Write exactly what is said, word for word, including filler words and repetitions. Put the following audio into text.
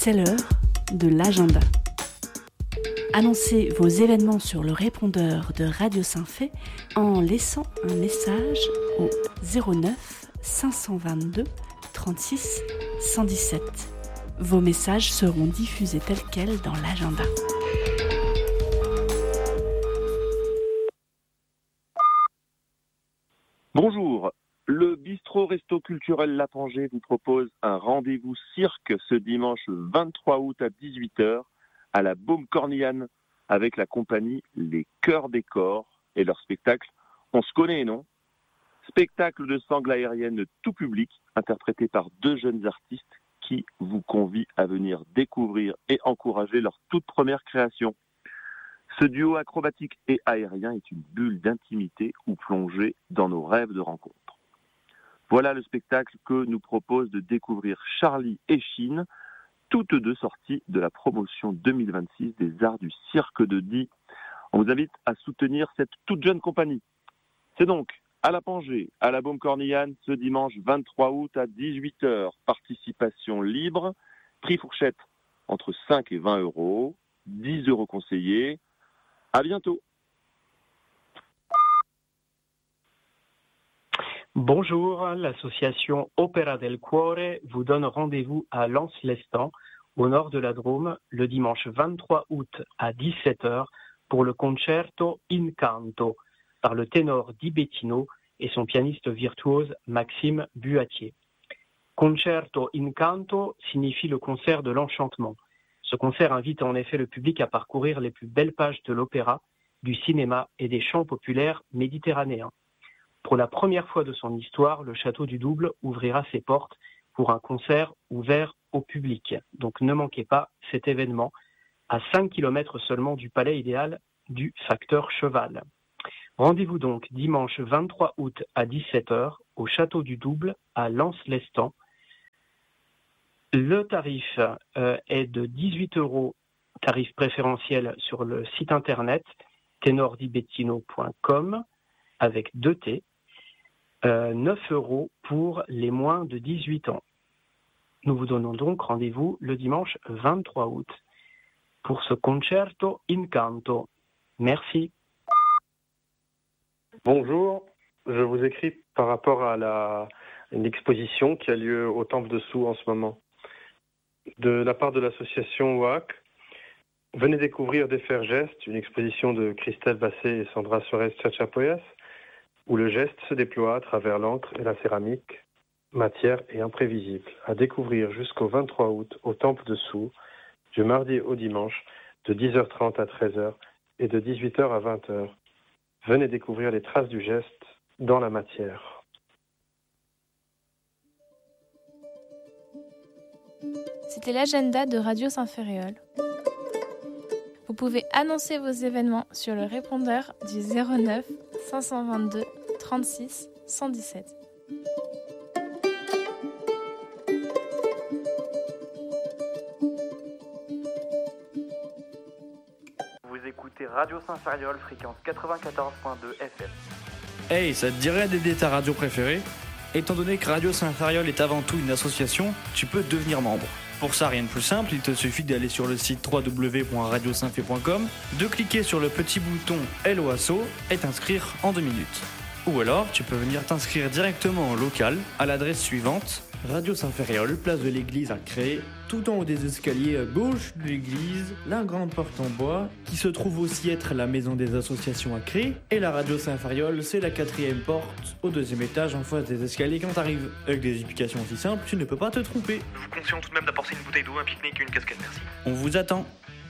C'est l'heure de l'agenda. Annoncez vos événements sur le répondeur de Radio Saint-Fé en laissant un message au zéro neuf cinq cent vingt-deux trente-six cent dix-sept. Vos messages seront diffusés tels quels dans l'agenda. Bonjour, le bistrot resto culturel L'Apanger vous propose un rendez-vous cirque ce dimanche vingt-trois août à dix-huit heures à la Baume Cornillane avec la compagnie Les Chœurs des Corps et leur spectacle On se connaît, non ? Spectacle de sangle aérienne tout public interprété par deux jeunes artistes qui vous convient à venir découvrir et encourager leur toute première création. Ce duo acrobatique et aérien est une bulle d'intimité où plonger dans nos rêves de rencontre. Voilà le spectacle que nous propose de découvrir Charlie et Chine, toutes deux sorties de la promotion deux mille vingt-six des Arts du Cirque de Die. On vous invite à soutenir cette toute jeune compagnie. C'est donc à L'Apanger, à la Baume Cornillane, ce dimanche vingt-trois août à dix-huit heures. Participation libre, prix fourchette entre cinq et vingt euros, dix euros conseillés. À bientôt. Bonjour, l'association Opera del Cuore vous donne rendez-vous à Lens-l'Estan, au nord de la Drôme, le dimanche vingt-trois août à dix-sept heures pour le concerto In Canto par le ténor Di Bettino et son pianiste virtuose Maxime Buatier. Concerto In Canto signifie le concert de l'enchantement. Ce concert invite en effet le public à parcourir les plus belles pages de l'opéra, du cinéma et des chants populaires méditerranéens. Pour la première fois de son histoire, le Château du Double ouvrira ses portes pour un concert ouvert au public. Donc ne manquez pas cet événement à cinq kilomètres seulement du palais idéal du facteur Cheval. Rendez-vous donc dimanche vingt-trois août à dix-sept heures au Château du Double à Lens-l'Estan. Le tarif euh, est de dix-huit euros, tarif préférentiel sur le site internet ténor di bettino point com avec deux T, euh, neuf euros pour les moins de dix-huit ans. Nous vous donnons donc rendez-vous le dimanche vingt-trois août pour ce concerto in canto. Merci. Bonjour, je vous écris par rapport à la, une exposition qui a lieu au Temple de Sous en ce moment. De la part de l'association O A C, venez découvrir Des Faire Gestes, une exposition de Christelle Bassé et Sandra Suarez Chachapoyas, où le geste se déploie à travers l'encre et la céramique, matière et imprévisible, à découvrir jusqu'au vingt-trois août au Temple de Sous, du mardi au dimanche, de dix heures trente à treize heures et de dix-huit heures à vingt heures. Venez découvrir les traces du geste dans la matière. C'était l'agenda de Radio Saint-Ferréol. Vous pouvez annoncer vos événements sur le répondeur du zéro neuf cinq cent vingt-deux trente-six cent dix-sept. Vous écoutez Radio Saint-Ferréol, fréquence quatre-vingt-quatorze virgule deux F M. Hey, ça te dirait d'aider ta radio préférée ? Étant donné que Radio Saint-Ferréol est avant tout une association, tu peux devenir membre. Pour ça, rien de plus simple, il te suffit d'aller sur le site w w w point radio saint fe point com, de cliquer sur le petit bouton Hello Asso et t'inscrire en deux minutes. Ou alors, tu peux venir t'inscrire directement en local à l'adresse suivante: Radio Saint-Ferréol, place de l'église à Cré, tout en haut des escaliers à gauche de l'église, la grande porte en bois, qui se trouve aussi être la maison des associations à Cré, et la Radio Saint-Ferréol, c'est la quatrième porte au deuxième étage en face des escaliers quand t'arrives. Avec des explications aussi simples, tu ne peux pas te tromper. Nous vous conseillons tout de même d'apporter une bouteille d'eau, un pique-nique et une casquette, merci. On vous attend.